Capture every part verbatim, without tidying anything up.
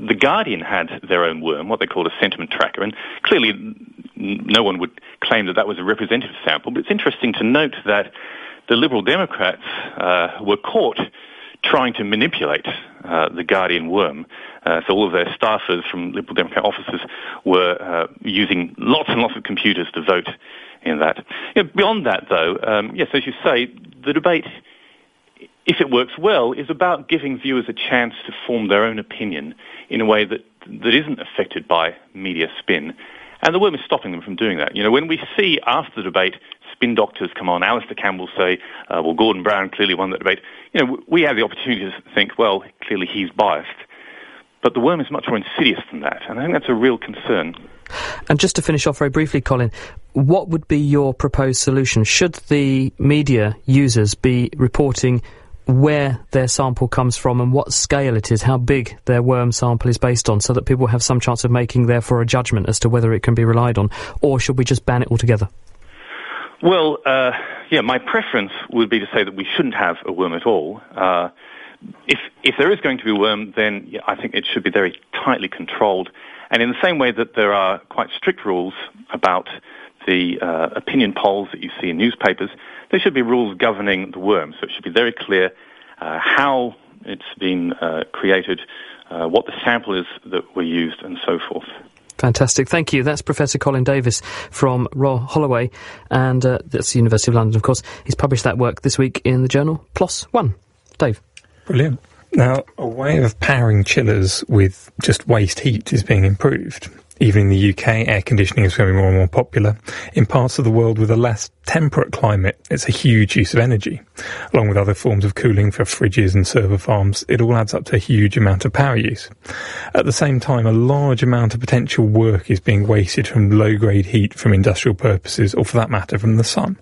The Guardian had their own worm, what they called a sentiment tracker, and clearly no one would claim that that was a representative sample, but it's interesting to note that the Liberal Democrats uh, were caught trying to manipulate uh, the Guardian worm. Uh, so all of their staffers from Liberal Democrat offices were uh, using lots and lots of computers to vote in that. You know, beyond that, though, um, yes, as you say, the debate, if it works well, is about giving viewers a chance to form their own opinion in a way that, that isn't affected by media spin. And the worm is stopping them from doing that. You know, when we see after the debate spin doctors come on, Alistair Campbell say, uh, well, Gordon Brown clearly won that debate, you know, we have the opportunity to think, well, clearly he's biased. But the worm is much more insidious than that, and I think that's a real concern. And just to finish off very briefly, Colin, what would be your proposed solution? Should the media users be reporting where their sample comes from and what scale it is, how big their worm sample is based on, so that people have some chance of making, therefore, a judgment as to whether it can be relied on? Or should we just ban it altogether? Well, uh, yeah, my preference would be to say that we shouldn't have a worm at all. Uh, if if there is going to be a worm, then yeah, I think it should be very tightly controlled. And in the same way that there are quite strict rules about the uh, opinion polls that you see in newspapers, there should be rules governing the worm. So it should be very clear uh, how it's been uh, created, uh, what the sample is that were used, and so forth. Fantastic. Thank you. That's Professor Colin Davis from Royal Holloway, and uh, that's the University of London, of course. He's published that work this week in the journal PLOS One. Dave. Brilliant. Now, a way of powering chillers with just waste heat is being improved. Even in the U K, air conditioning is becoming more and more popular. In parts of the world with a less temperate climate, it's a huge use of energy. Along with other forms of cooling for fridges and server farms, it all adds up to a huge amount of power use. At the same time, a large amount of potential work is being wasted from low-grade heat from industrial purposes, or for that matter, from the sun.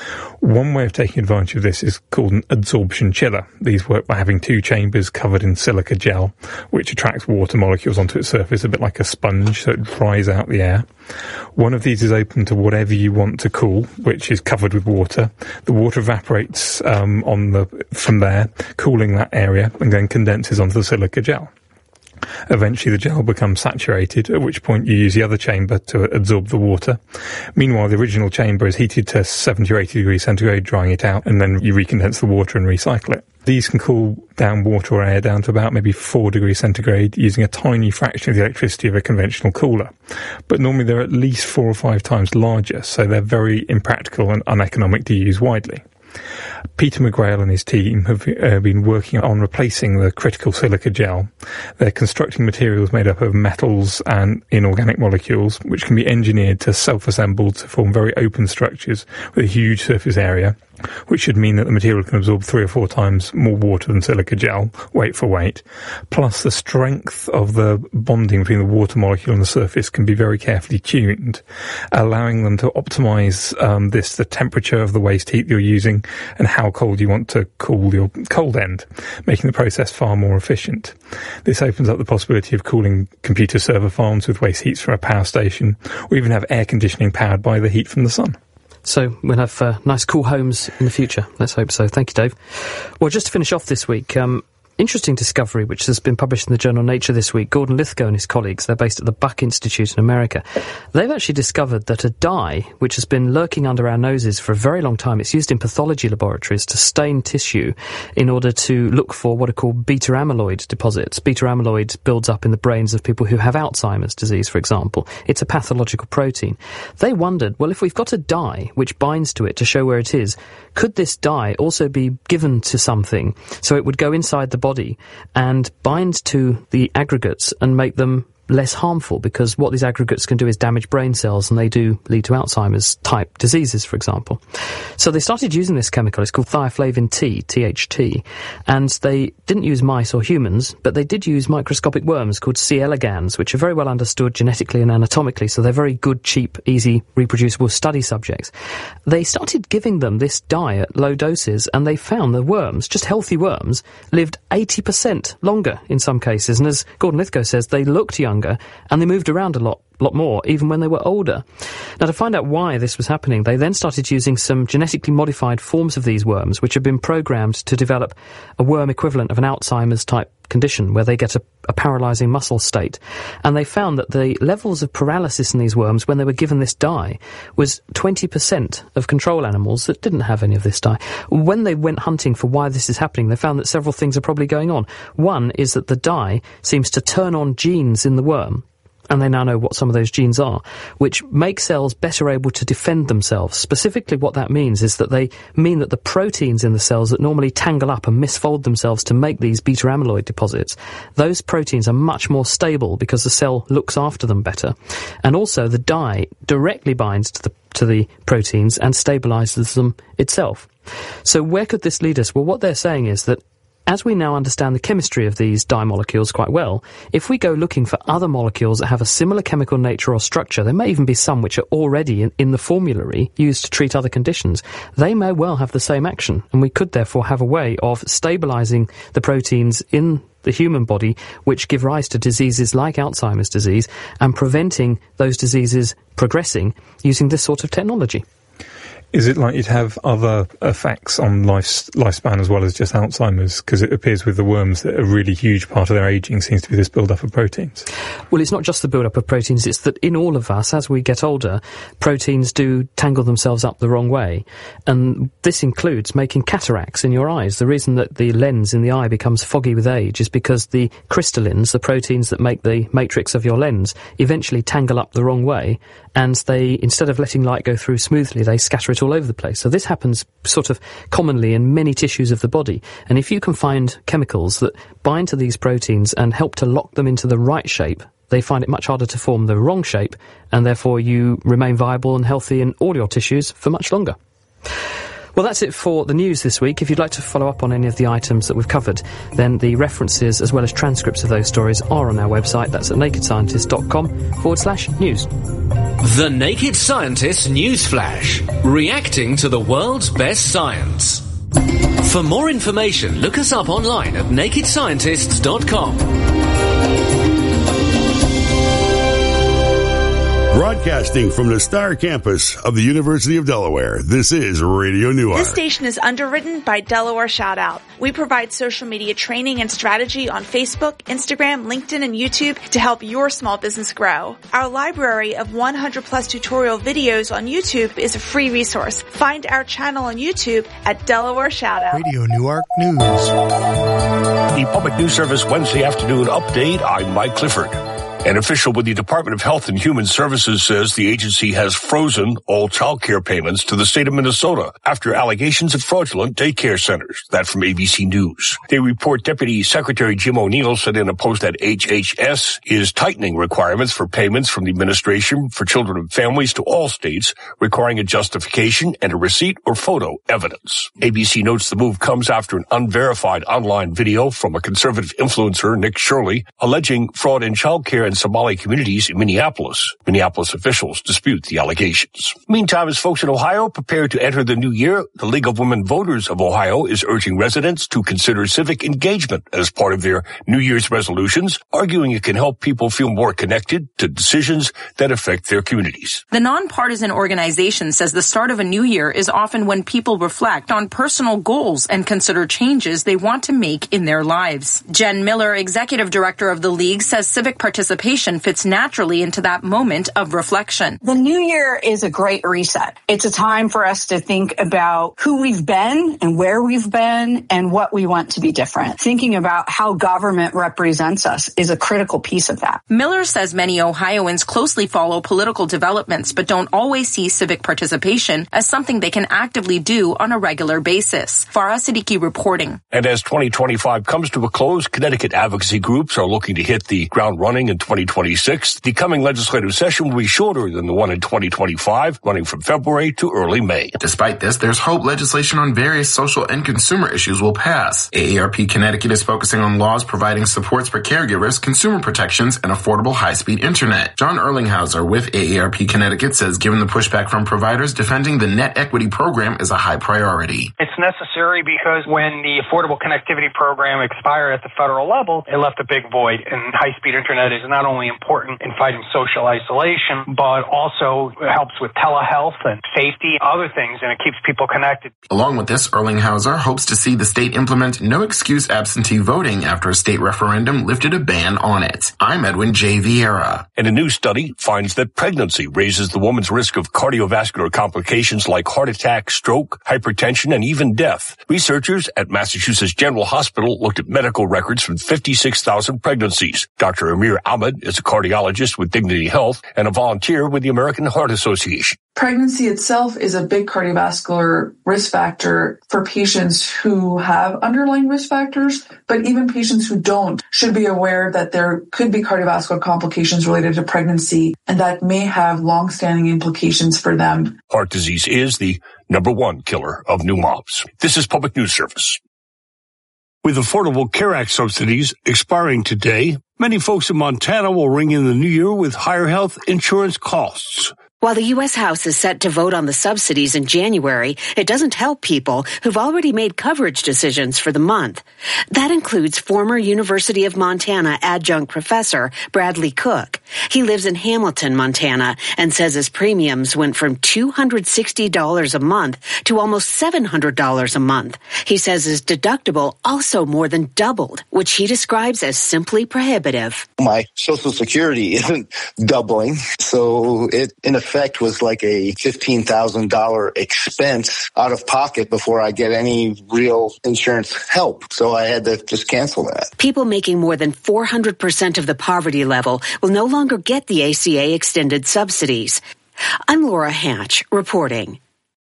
One way of taking advantage of this is called an adsorption chiller. These work by having two chambers covered in silica gel, which attracts water molecules onto its surface, a bit like a sponge, so it dries out the air. One of these is open to whatever you want to cool, which is covered with water. The water evaporates um, on the from there, cooling that area, and then condenses onto the silica gel. Eventually the gel becomes saturated, at which point you use the other chamber to absorb the water. Meanwhile, the original chamber is heated to seventy or eighty degrees centigrade, drying it out, and then you recondense the water and recycle it. These can cool down water or air down to about maybe four degrees centigrade using a tiny fraction of the electricity of a conventional cooler. But normally they're at least four or five times larger, so they're very impractical and uneconomic to use widely. Peter McGrail and his team have uh, been working on replacing the critical silica gel. They're constructing materials made up of metals and inorganic molecules, which can be engineered to self-assemble to form very open structures with a huge surface area, which should mean that the material can absorb three or four times more water than silica gel, weight for weight. Plus, the strength of the bonding between the water molecule and the surface can be very carefully tuned, allowing them to optimize um, this, the temperature of the waste heat you're using, and how cold you want to cool your cold end, making the process far more efficient. This opens up the possibility of cooling computer server farms with waste heats from a power station, or even have air conditioning powered by the heat from the sun. So we'll have uh, nice cool homes in the future. Let's hope so. Thank you, Dave. Well, just to finish off this week, um, interesting discovery which has been published in the journal Nature this week. Gordon Lithgow and his colleagues, they're based at the Buck Institute in America. They've actually discovered that a dye which has been lurking under our noses for a very long time, it's used in pathology laboratories to stain tissue in order to look for what are called beta amyloid deposits. Beta amyloid builds up in the brains of people who have Alzheimer's disease, for example. It's a pathological protein. They wondered, well, if we've got a dye which binds to it to show where it is, could this dye also be given to something so it would go inside the body and bind to the aggregates and make them less harmful, because what these aggregates can do is damage brain cells, and they do lead to Alzheimer's type diseases, for example. So they started using this chemical. It's called thioflavin T, T H T, and they didn't use mice or humans, but they did use microscopic worms called C. elegans, which are very well understood genetically and anatomically, so they're very good, cheap, easy, reproducible study subjects. They started giving them this dye at low doses, and they found the worms, just healthy worms, lived eighty percent longer in some cases, and as Gordon Lithgow says, they looked younger and they moved around a lot lot more, even when they were older. Now, to find out why this was happening, they then started using some genetically modified forms of these worms, which have been programmed to develop a worm equivalent of an Alzheimer's type condition, where they get a, a paralysing muscle state. And they found that the levels of paralysis in these worms, when they were given this dye, was twenty percent of control animals that didn't have any of this dye. When they went hunting for why this is happening, they found that several things are probably going on. One is that the dye seems to turn on genes in the worm, and they now know what some of those genes are, which make cells better able to defend themselves. Specifically, what that means is that they mean that the proteins in the cells that normally tangle up and misfold themselves to make these beta-amyloid deposits, those proteins are much more stable because the cell looks after them better. And also, the dye directly binds to the, to the proteins and stabilizes them itself. So where could this lead us? Well, what they're saying is that as we now understand the chemistry of these dye molecules quite well, if we go looking for other molecules that have a similar chemical nature or structure, there may even be some which are already in, in the formulary used to treat other conditions, they may well have the same action, and we could therefore have a way of stabilising the proteins in the human body which give rise to diseases like Alzheimer's disease and preventing those diseases progressing using this sort of technology. Is it likely to have other effects on life, lifespan as well as just Alzheimer's? Because it appears with the worms that a really huge part of their ageing seems to be this build-up of proteins. Well, it's not just the build-up of proteins, it's that in all of us, as we get older, proteins do tangle themselves up the wrong way. And this includes making cataracts in your eyes. The reason that the lens in the eye becomes foggy with age is because the crystallins, the proteins that make the matrix of your lens, eventually tangle up the wrong way, and they, instead of letting light go through smoothly, they scatter it all over the place. So this happens sort of commonly in many tissues of the body. And if you can find chemicals that bind to these proteins and help to lock them into the right shape, they find it much harder to form the wrong shape, and therefore you remain viable and healthy in all your tissues for much longer. Well, that's it for the news this week. If you'd like to follow up on any of the items that we've covered, then the references as well as transcripts of those stories are on our website. That's at nakedscientist.com forward slash news. The Naked Scientist News Flash, reacting to the world's best science. For more information, look us up online at naked scientists dot com. Broadcasting from the Star Campus of the University of Delaware, this is Radio Newark. This station is underwritten by Delaware Shoutout. We provide social media training and strategy on Facebook, Instagram, LinkedIn, and YouTube to help your small business grow. Our library of one hundred plus tutorial videos on YouTube is a free resource. Find our channel on YouTube at Delaware Shoutout. Radio Newark News. The Public News Service Wednesday afternoon update. I'm Mike Clifford. An official with the Department of Health and Human Services says the agency has frozen all child care payments to the state of Minnesota after allegations of fraudulent daycare centers. That from A B C News. They report Deputy Secretary Jim O'Neill said in a post that H H S is tightening requirements for payments from the Administration for Children and Families to all states, requiring a justification and a receipt or photo evidence. A B C notes the move comes after an unverified online video from a conservative influencer, Nick Shirley, alleging fraud in child care and Somali communities in Minneapolis. Minneapolis officials dispute the allegations. Meantime, as folks in Ohio prepare to enter the new year, the League of Women Voters of Ohio is urging residents to consider civic engagement as part of their New Year's resolutions, arguing it can help people feel more connected to decisions that affect their communities. The nonpartisan organization says the start of a new year is often when people reflect on personal goals and consider changes they want to make in their lives. Jen Miller, executive director of the League, says civic participation fits naturally into that moment of reflection. The new year is a great reset. It's a time for us to think about who we've been and where we've been and what we want to be different. Thinking about how government represents us is a critical piece of that. Miller says many Ohioans closely follow political developments but don't always see civic participation as something they can actively do on a regular basis. Farah Siddiqui reporting. And as twenty twenty-five comes to a close, Connecticut advocacy groups are looking to hit the ground running in twenty twenty-six. The coming legislative session will be shorter than the one in twenty twenty-five, running from February to early May. Despite this, there's hope legislation on various social and consumer issues will pass. A A R P Connecticut is focusing on laws providing supports for caregivers, consumer protections, and affordable high-speed internet. John Erlinghauser with A A R P Connecticut says given the pushback from providers, defending the net equity program is a high priority. It's necessary because when the Affordable Connectivity Program expired at the federal level, it left a big void, and high-speed internet is not not only important in fighting social isolation, but also helps with telehealth and safety, other things, and it keeps people connected. Along with this, Erlinghauser hopes to see the state implement no-excuse absentee voting after a state referendum lifted a ban on it. I'm Edwin J. Vieira. And a new study finds that pregnancy raises the woman's risk of cardiovascular complications like heart attack, stroke, hypertension, and even death. Researchers at Massachusetts General Hospital looked at medical records from fifty-six thousand pregnancies. Doctor Amir Ahmed is a cardiologist with Dignity Health and a volunteer with the American Heart Association. Pregnancy itself is a big cardiovascular risk factor for patients who have underlying risk factors, but even patients who don't should be aware that there could be cardiovascular complications related to pregnancy, and that may have long-standing implications for them. Heart disease is the number one killer of new moms. This is Public News Service. With Affordable Care Act subsidies expiring today, many folks in Montana will ring in the new year with higher health insurance costs. While the U S House is set to vote on the subsidies in January, it doesn't help people who've already made coverage decisions for the month. That includes former University of Montana adjunct professor Bradley Cook. He lives in Hamilton, Montana, and says his premiums went from two hundred sixty dollars a month to almost seven hundred dollars a month. He says his deductible also more than doubled, which he describes as simply prohibitive. My Social Security isn't doubling, so it, in effect, effect was like a fifteen thousand dollars expense out of pocket before I get any real insurance help. So I had to just cancel that. People making more than four hundred percent of the poverty level will no longer get the A C A extended subsidies. I'm Laura Hatch reporting.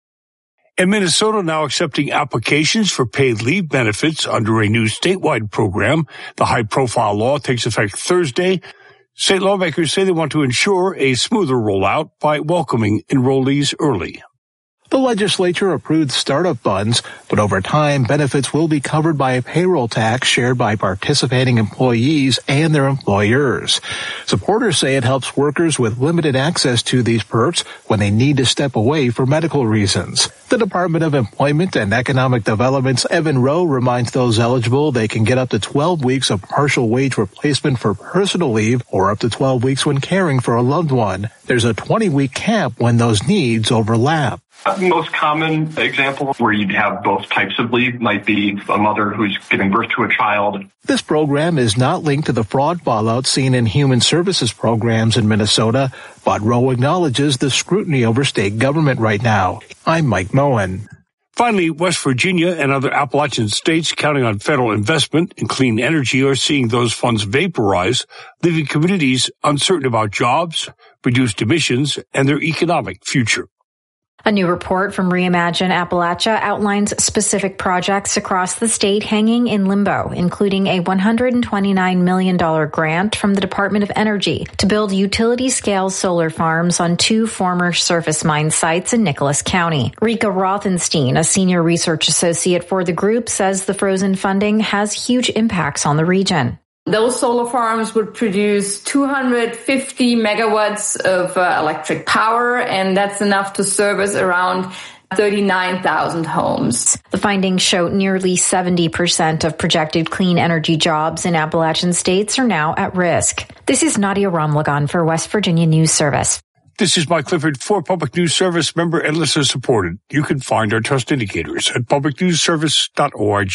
And Minnesota now accepting applications for paid leave benefits under a new statewide program. The high-profile law takes effect Thursday. State lawmakers say they want to ensure a smoother rollout by welcoming enrollees early. The legislature approved startup funds, but over time, benefits will be covered by a payroll tax shared by participating employees and their employers. Supporters say it helps workers with limited access to these perks when they need to step away for medical reasons. The Department of Employment and Economic Development's Evan Rowe reminds those eligible they can get up to twelve weeks of partial wage replacement for personal leave or up to twelve weeks when caring for a loved one. There's a twenty-week cap when those needs overlap. The most common example where you'd have both types of leave might be a mother who's giving birth to a child. This program is not linked to the fraud fallout seen in human services programs in Minnesota, but Rowe acknowledges the scrutiny over state government right now. I'm Mike Moen. Finally, West Virginia and other Appalachian states counting on federal investment in clean energy are seeing those funds vaporize, leaving communities uncertain about jobs, reduced emissions, and their economic future. A new report from Reimagine Appalachia outlines specific projects across the state hanging in limbo, including a one hundred twenty-nine million dollars grant from the Department of Energy to build utility-scale solar farms on two former surface mine sites in Nicholas County. Rika Rothenstein, a senior research associate for the group, says the frozen funding has huge impacts on the region. Those solar farms would produce two hundred fifty megawatts of uh, electric power, and that's enough to service around thirty-nine thousand homes. The findings show nearly seventy percent of projected clean energy jobs in Appalachian states are now at risk. This is Nadia Ramlagan for West Virginia News Service. This is Mike Clifford for Public News Service, member and listener supported. You can find our trust indicators at public news service dot org.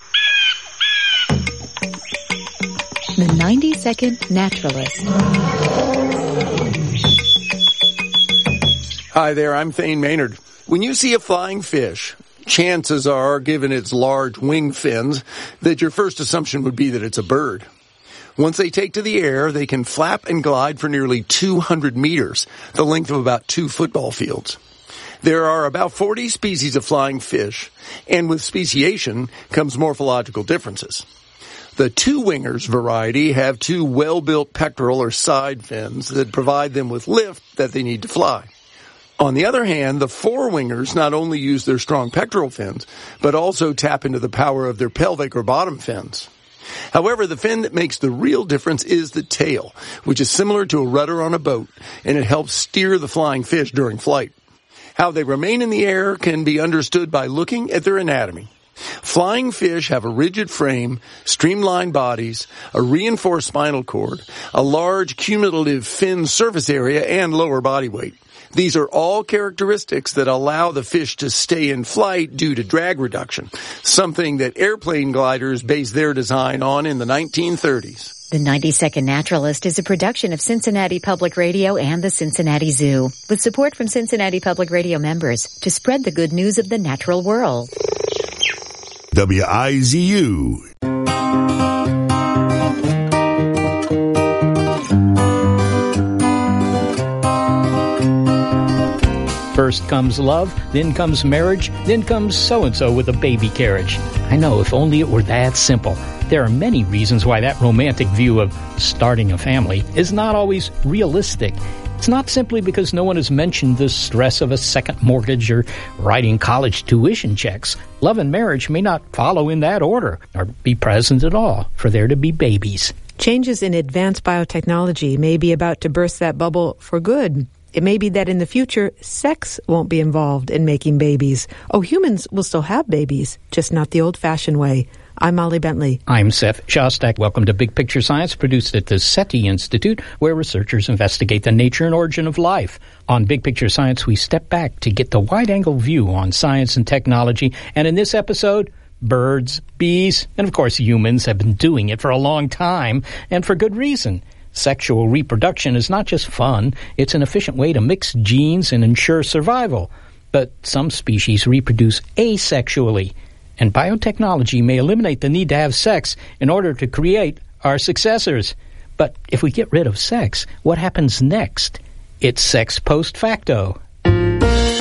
The ninety second Naturalist. Hi there, I'm Thane Maynard. When you see a flying fish, chances are, given its large wing fins, that your first assumption would be that it's a bird. Once they take to the air, they can flap and glide for nearly two hundred meters, the length of about two football fields. There are about forty species of flying fish, and with speciation comes morphological differences. The two-wingers variety have two well-built pectoral or side fins that provide them with lift that they need to fly. On the other hand, the four-wingers not only use their strong pectoral fins, but also tap into the power of their pelvic or bottom fins. However, the fin that makes the real difference is the tail, which is similar to a rudder on a boat, and it helps steer the flying fish during flight. How they remain in the air can be understood by looking at their anatomy. Flying fish have a rigid frame, streamlined bodies, a reinforced spinal cord, a large cumulative fin surface area, and lower body weight. These are all characteristics that allow the fish to stay in flight due to drag reduction, something that airplane gliders based their design on in the nineteen thirties. The ninety second Naturalist is a production of Cincinnati Public Radio and the Cincinnati Zoo, with support from Cincinnati Public Radio members to spread the good news of the natural world. W I Z U. First comes love, then comes marriage, then comes so-and-so with a baby carriage. I know, if only it were that simple. There are many reasons why that romantic view of starting a family is not always realistic. It's not simply because no one has mentioned the stress of a second mortgage or writing college tuition checks. Love and marriage may not follow in that order or be present at all for there to be babies. Changes in advanced biotechnology may be about to burst that bubble for good. It may be that in the future, sex won't be involved in making babies. Oh, humans will still have babies, just not the old-fashioned way. I'm Molly Bentley. I'm Seth Shostak. Welcome to Big Picture Science, produced at the SETI Institute, where researchers investigate the nature and origin of life. On Big Picture Science, we step back to get the wide-angle view on science and technology. And in this episode, birds, bees, and of course humans have been doing it for a long time, and for good reason. Sexual reproduction is not just fun, it's an efficient way to mix genes and ensure survival. But some species reproduce asexually, and biotechnology may eliminate the need to have sex in order to create our successors. But if we get rid of sex, what happens next? It's sex post facto,